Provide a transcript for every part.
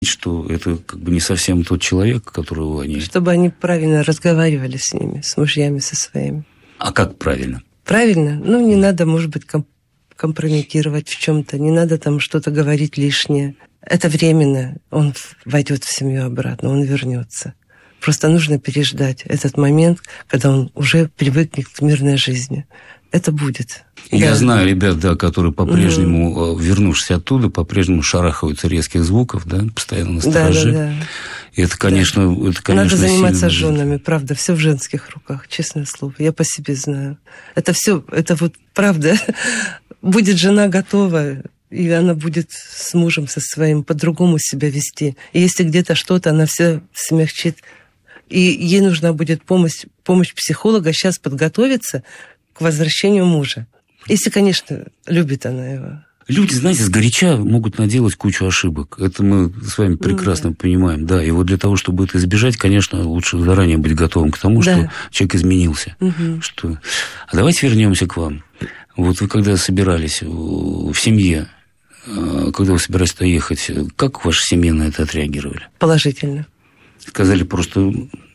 что это как бы не совсем тот человек, которого они... Чтобы они правильно разговаривали с ними, с мужьями, со своими. А как правильно? Правильно? Ну, не надо, может быть, компрометировать в чем-то, не надо там что-то говорить лишнее. Это временно. Он войдет в семью обратно, он вернется. Просто нужно переждать этот момент, когда он уже привыкнет к мирной жизни. Это будет. Я знаю ребят, да, которые по-прежнему, вернувшись оттуда, по-прежнему шарахаются резких звуков, да, постоянно на стороже. Да. И это, конечно, Надо заниматься женами, правда, все в женских руках, честное слово. Я по себе знаю. Это все, это вот правда. Будет жена готова, и она будет с мужем со своим по-другому себя вести. И если где-то что-то, она все смягчит. И ей нужна будет помощь психолога сейчас подготовиться к возвращению мужа. Если, конечно, любит она его. Люди, знаете, сгоряча могут наделать кучу ошибок. Это мы с вами прекрасно понимаем. Да, и вот для того, чтобы это избежать, конечно, лучше заранее быть готовым к тому, что человек изменился. Что... А давайте вернемся к вам. Вот вы когда собирались в семье, когда вы собирались туда ехать, как ваша семья на это отреагировали? Положительно. Сказали просто,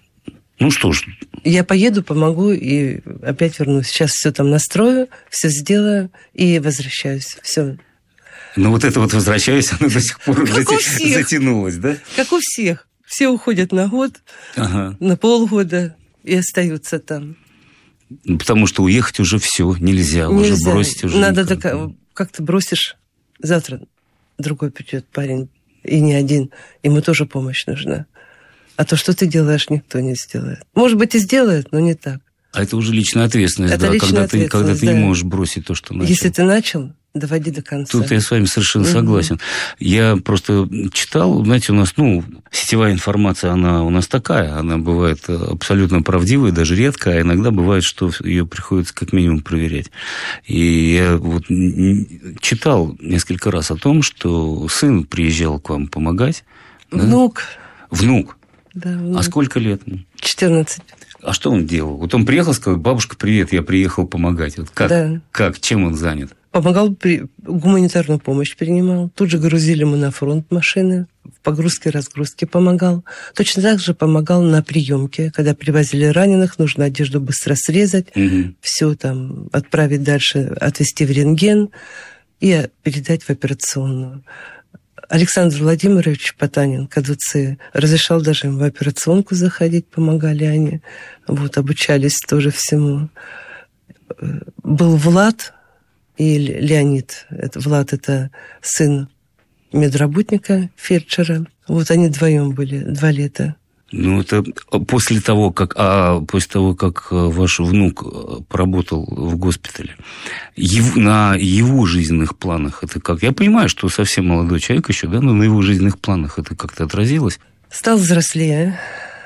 ну что ж. Я поеду, помогу и опять вернусь. Сейчас все там настрою, все сделаю и возвращаюсь. Все. Ну вот это вот возвращаюсь, оно до сих пор затянулось, да? Как у всех. Все уходят на год, на полгода и остаются там. Потому что уехать уже все нельзя. Уже бросить уже. Надо как ты бросишь, завтра другой придет парень, и не один. Ему тоже помощь нужна. А то, что ты делаешь, никто не сделает. Может быть, и сделает, но не так. А это уже личная ответственность, это личная ответственность, когда ты не можешь бросить то, что начал. Если ты начал, доводи до конца. Тут я с вами совершенно согласен. Я просто читал, знаете, у нас, сетевая информация, она у нас такая, она бывает абсолютно правдивая, даже редко, а иногда бывает, что ее приходится как минимум проверять. И я вот читал несколько раз о том, что сын приезжал к вам помогать. Внук. Да? Внук? Да, внук. А сколько лет? 14. А что он делал? Вот он приехал, сказал: бабушка, привет, я приехал помогать. Вот как? Да. Как? Чем он занят? Помогал, гуманитарную помощь принимал. Тут же грузили мы на фронт машины. В погрузке, разгрузке помогал. Точно так же помогал на приемке. Когда привозили раненых, нужно одежду быстро срезать. Все там отправить дальше, отвезти в рентген и передать в операционную. Александр Владимирович Потанин, КДЦ, разрешал даже им в операционку заходить, помогали они. Вот, обучались тоже всему. Был Влад и Леонид. Влад – это сын медработника, фельдшера. Вот они вдвоем были 2 лета. Ну, это после того, как ваш внук поработал в госпитале, на его жизненных планах это как? Я понимаю, что совсем молодой человек еще, да, но на его жизненных планах это как-то отразилось? Стал взрослее.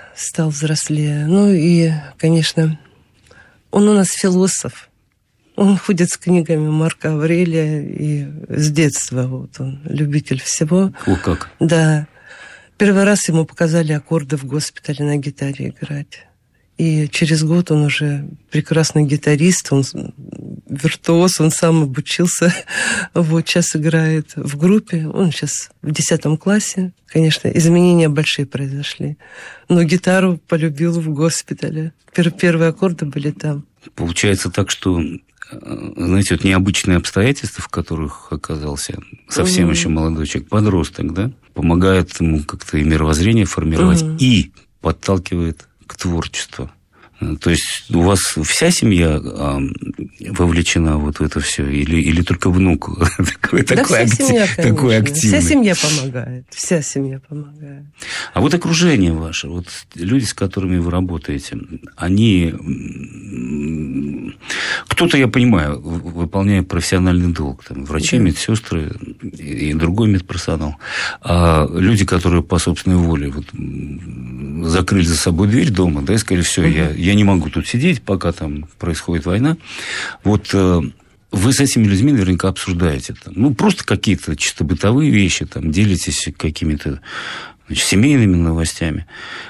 Ну и, конечно, он у нас философ. Он ходит с книгами Марка Аврелия и с детства. Вот он любитель всего. О, как? Да. Первый раз ему показали аккорды в госпитале на гитаре играть. И через год он уже прекрасный гитарист, он виртуоз, он сам обучился. Вот сейчас играет в группе. Он сейчас в 10 классе. Конечно, изменения большие произошли. Но гитару полюбил в госпитале. Первые аккорды были там. Получается так, что, знаете, вот необычные обстоятельства, в которых оказался совсем еще молодой человек, подросток, да, помогает ему как-то и мировоззрение формировать, и подталкивает к творчеству. То есть у вас вся семья вовлечена вот в это все, или только внук такой активный? Вся семья помогает. А вот окружение ваше, вот люди, с которыми вы работаете, они, кто-то, я понимаю, выполняет профессиональный долг, там, врачи, медсестры и другой медперсонал, а люди, которые по собственной воле вот, закрыли за собой дверь дома, да, и сказали: все, я не могу тут сидеть, пока там происходит война. Вот вы с этими людьми наверняка обсуждаете там, просто какие-то чисто бытовые вещи, там, делитесь какими-то семейными новостями.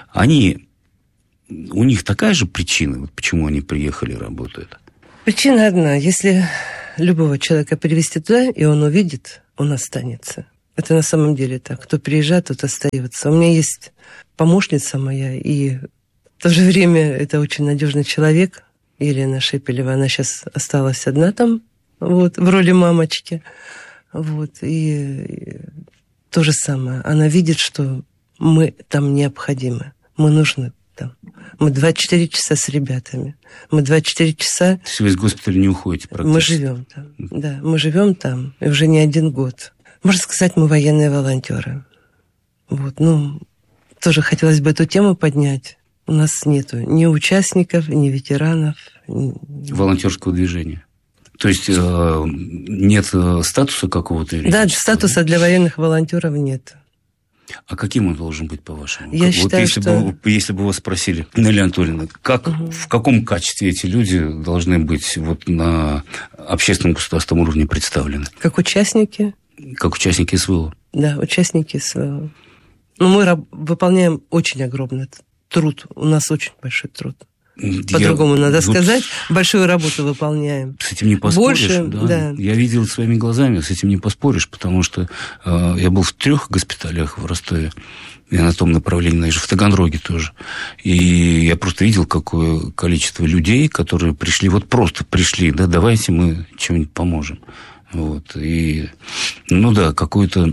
У них такая же причина, вот почему они приехали и работают? Причина одна. Если любого человека привезти туда, и он увидит, он останется. Это на самом деле так. Кто приезжает, тот остается. У меня есть помощница моя, и в то же время это очень надежный человек, Елена Шепелева. Она сейчас осталась одна там, вот, в роли мамочки. Вот, и то же самое. Она видит, что мы там необходимы, мы нужны там. Мы 24 часа с ребятами. Мы 24 часа... То есть вы из госпиталя не уходите практически? Мы живем там, да. Мы живем там, и уже не 1 год. Можно сказать, мы военные волонтеры. Вот, тоже хотелось бы эту тему поднять. У нас нету ни участников, ни ветеранов. Волонтерского движения. То есть нет статуса какого-то? Да, статуса для военных волонтеров нет. А каким он должен быть, по-вашему? Я считаю, если бы вас спросили, Нелли Анатольевна, в каком качестве эти люди должны быть вот на общественном государственном уровне представлены? Как участники. Как участники СВО? Да, участники СВО. Мы выполняем очень огромный труд. У нас очень большой труд. По-другому надо сказать. Большую работу выполняем. С этим не поспоришь. Больше, да. Я видел своими глазами, с этим не поспоришь, потому что я был в 3 госпиталях в Ростове, и на том направлении, и в Таганроге тоже. И я просто видел, какое количество людей, которые пришли, вот просто пришли, да, давайте мы чем-нибудь поможем. Вот. И, какой-то,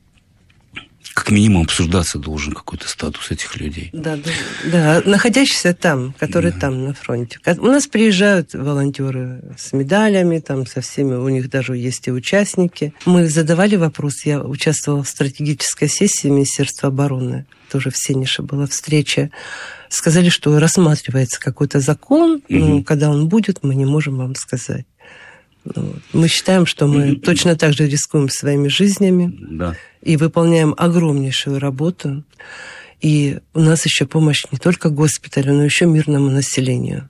как минимум, обсуждаться должен какой-то статус этих людей. Да, находящиеся там, которые там на фронте. У нас приезжают волонтеры с медалями, там со всеми, у них даже есть и участники. Мы задавали вопрос, я участвовала в стратегической сессии Министерства обороны, тоже в Сенеше была встреча. Сказали, что рассматривается какой-то закон, но когда он будет, мы не можем вам сказать. Мы считаем, что мы точно так же рискуем своими жизнями и выполняем огромнейшую работу. И у нас еще помощь не только госпиталю, но еще мирному населению.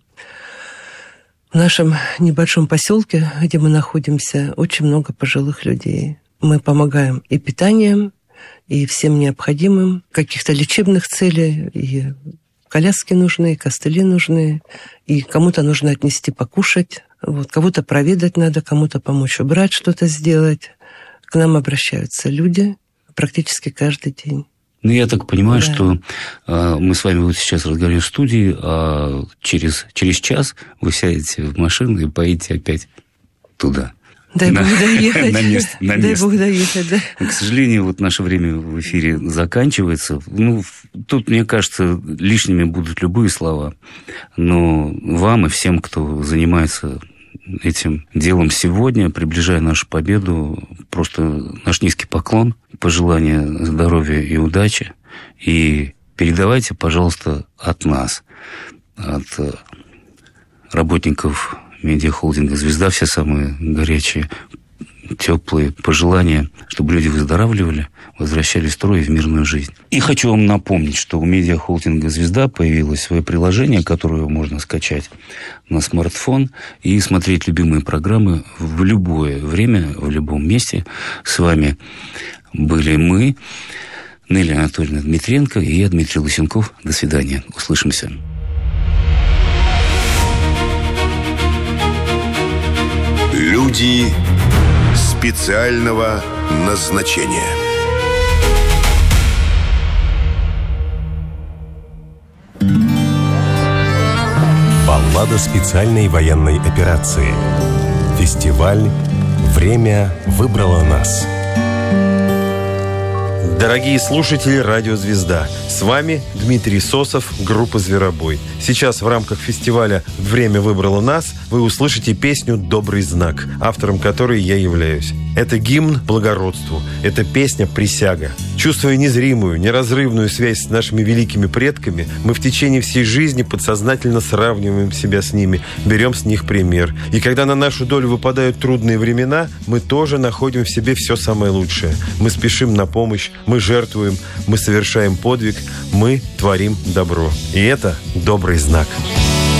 В нашем небольшом поселке, где мы находимся, очень много пожилых людей. Мы помогаем и питанием, и всем необходимым, каких-то лечебных целей, и коляски нужны, и костыли нужны, и кому-то нужно отнести покушать. Вот, кого-то проведать надо, кому-то помочь убрать, что-то сделать. К нам обращаются люди практически каждый день. Я так понимаю, что мы с вами вот сейчас разговариваем в студии, а через час вы сядете в машину и поедете опять туда. Дай Бог доехать. На место. Дай Бог доехать, да. К сожалению, вот наше время в эфире заканчивается. Тут, мне кажется, лишними будут любые слова. Но вам и всем, кто занимается этим делом сегодня, приближая нашу победу, просто наш низкий поклон, пожелания здоровья и удачи. И передавайте, пожалуйста, от нас, от работников медиахолдинга «Звезда», все самые горячие, теплые пожелания, чтобы люди выздоравливали, возвращались в строй и в мирную жизнь. И хочу вам напомнить, что у медиахолдинга «Звезда» появилось свое приложение, которое можно скачать на смартфон и смотреть любимые программы в любое время, в любом месте. С вами были мы, Нелли Анатольевна Дмитренко, и я, Дмитрий Лысенков. До свидания. Услышимся. Люди специального назначения. Баллада специальной военной операции. Фестиваль «Время выбрало нас». Дорогие слушатели «Радио Звезда», с вами Дмитрий Сосов, группа «Зверобой». Сейчас в рамках фестиваля «Время выбрало нас» вы услышите песню «Добрый знак», автором которой я являюсь. Это гимн благородству, это песня «Присяга». Чувствуя незримую, неразрывную связь с нашими великими предками, мы в течение всей жизни подсознательно сравниваем себя с ними, берем с них пример. И когда на нашу долю выпадают трудные времена, мы тоже находим в себе все самое лучшее. Мы спешим на помощь, мы жертвуем, мы совершаем подвиг, мы творим добро. И это добрый знак.